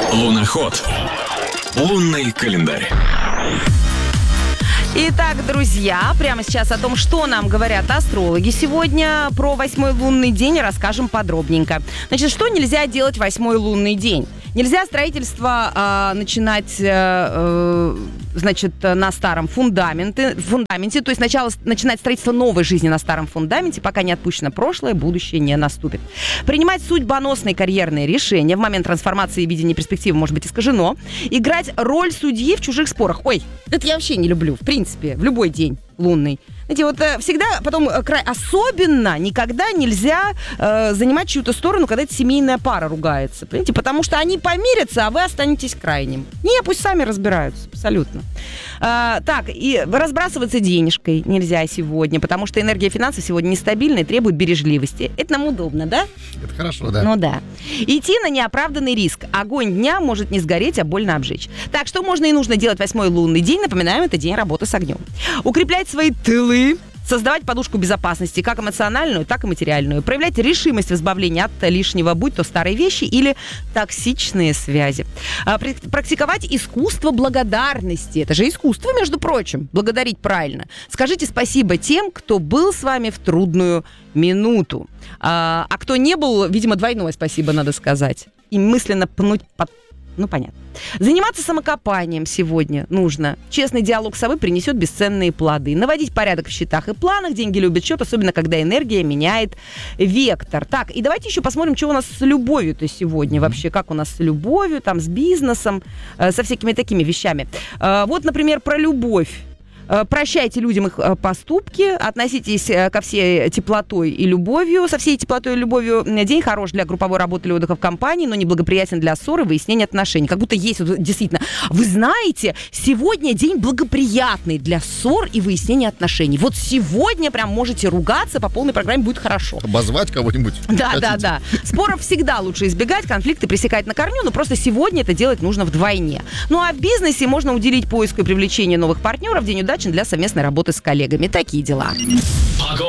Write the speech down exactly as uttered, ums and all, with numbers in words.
Луноход. Лунный календарь. Итак, друзья, прямо сейчас о том, что нам говорят астрологи сегодня, про восьмой лунный день расскажем подробненько. Значит, что нельзя делать в восьмой лунный день? Нельзя строительство э, начинать, э, значит, на старом фундаменте, фундаменте, то есть сначала начинать строительство новой жизни на старом фундаменте, пока не отпущено прошлое, будущее не наступит. Принимать судьбоносные карьерные решения в момент трансформации и видения перспективы может быть искажено. Играть роль судьи в чужих спорах. Ой, это я вообще не люблю, в принципе, в любой день лунный. Знаете, вот э, всегда потом э, край, особенно никогда нельзя э, занимать чью-то сторону, когда эта семейная пара ругается. Понимаете? Потому что они помирятся, а вы останетесь крайним. Не, пусть сами разбираются, абсолютно. Э, так, и разбрасываться денежкой нельзя сегодня, потому что энергия финансов сегодня нестабильная и требует бережливости. Это нам удобно, да? Это хорошо, да. Ну да. Идти на неоправданный риск. Огонь дня может не сгореть, а больно обжечь. Так, что можно и нужно делать в восьмой лунный день? Напоминаем, это день работы с огнем. Укреплять свои тылы, создавать подушку безопасности, как эмоциональную, так и материальную. Проявлять решимость в избавлении от лишнего, будь то старые вещи или токсичные связи. Практиковать искусство благодарности. Это же искусство, между прочим, благодарить правильно. Скажите спасибо тем, кто был с вами в трудную минуту. А, а кто не был, видимо, двойное спасибо надо сказать. И мысленно пнуть под... Ну, понятно. Заниматься самокопанием сегодня нужно. Честный диалог с собой принесет бесценные плоды. Наводить порядок в счетах и планах. Деньги любят счет, особенно когда энергия меняет вектор. Так, и давайте еще посмотрим, что у нас с любовью-то сегодня вообще. Как у нас с любовью, там, с бизнесом, э, со всякими такими вещами. Э, вот, например, про любовь. Прощайте людям их поступки, относитесь ко всей теплотой и любовью. Со всей теплотой и любовью день хорош для групповой работы или отдыха в компании, но неблагоприятен для ссоры и выяснения отношений. Как будто есть, вот, действительно, вы знаете, сегодня день благоприятный для ссор и выяснения отношений. Вот сегодня прям можете ругаться, по полной программе будет хорошо. Обозвать кого-нибудь. Да, да, да. Споров всегда лучше избегать, конфликты пресекать на корню, но просто сегодня это делать нужно вдвойне. Ну а в бизнесе можно уделить поиску и привлечению новых партнеров, день удачи для совместной работы с коллегами. Такие дела.